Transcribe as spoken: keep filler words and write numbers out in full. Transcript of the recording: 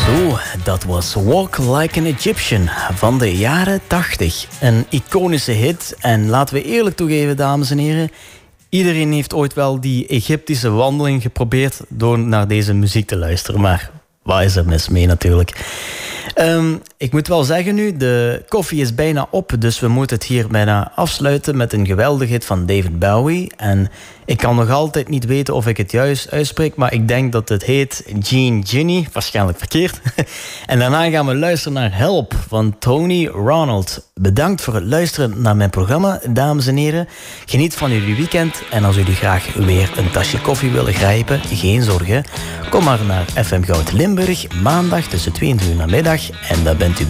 Zo, dat was Walk Like an Egyptian van de jaren tachtig. Een iconische hit. En laten we eerlijk toegeven, dames en heren, iedereen heeft ooit wel die Egyptische wandeling geprobeerd door naar deze muziek te luisteren. Maar wat is er mis mee natuurlijk? Um, ik moet wel zeggen nu, de koffie is bijna op, dus we moeten het hier bijna afsluiten met een geweldig hit van David Bowie. En ik kan nog altijd niet weten of ik het juist uitspreek, maar ik denk dat het heet Jean Ginny, waarschijnlijk verkeerd. En daarna gaan we luisteren naar Help van Tony Ronald. Bedankt voor het luisteren naar mijn programma, dames en heren. Geniet van jullie weekend en als jullie graag weer een tasje koffie willen grijpen, geen zorgen. Kom maar naar F M Goud Limburg, maandag tussen twee en drie uur namiddag en dan bent u bij